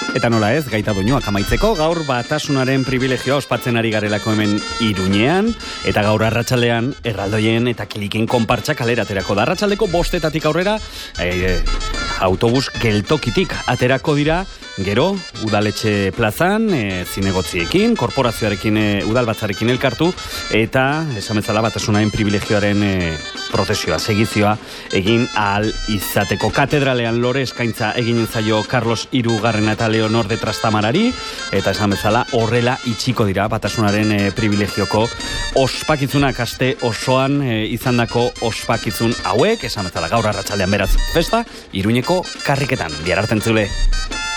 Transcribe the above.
Eta nola ez, gaita doinuak amaitzeko, gaur batasunaren privilegioa ospatzen ari garelako hemen Iruñean, eta gaur arratsaldean erraldoien eta kiliken konpartsa kaleraterako da. Arratsaldeko 5:00 aurrera, autobus geltokitik aterako dira, gero, udaletxe plazan, zinegotziekin, korporazioarekin, udalbatzarekin elkartu, eta esan bezala batasunaren privilegioaren prozesioa, segizioa egin ahal izateko. Katedralean lore eskaintza egin zaio Carlos III eta Leonor de Trastamarari, eta esan bezala horrela itxiko dira batasunaren privilegioko ospakizunak aste osoan izandako ospakizun hauek, esan bezala gaur arratsaldean beraz festa, Iruñeko karriketan. Bihar arte entzule.